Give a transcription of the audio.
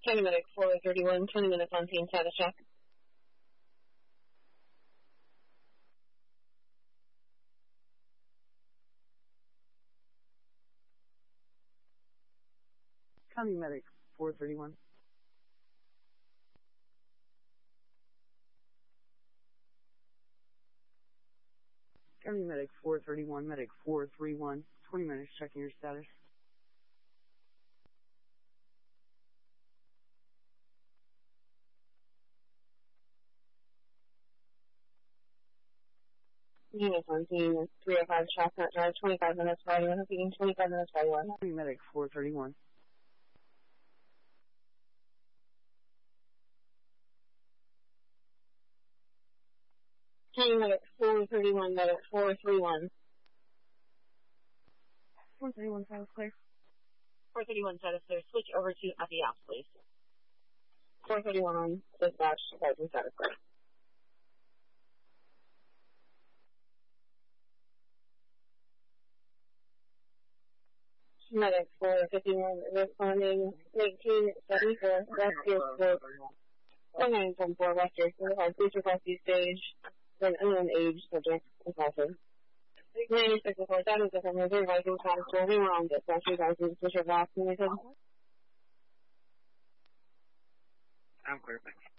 County Medic 431, 20 minutes on scene, status check. County Medic 431. County Medic 431, Medic 431, 20 minutes checking your status. Units on scene, 305 Chestnut Drive, 25 minutes for anyone repeating, 25 minutes for anyone. County Medic 431. County Medic 431, Medic 431. 431 status clear. 431 status clear. Switch over to Epi Ops, please. 431 on dispatch, status clear. Medic 451 responding 1974 West Gear Scope 1974 West Gear Scope. Please request you stage for an unknown age subject assaulted. 96 before that is from Missouri Vikings status clear. We were on dispatch. You guys need to switch your box. I'm clear.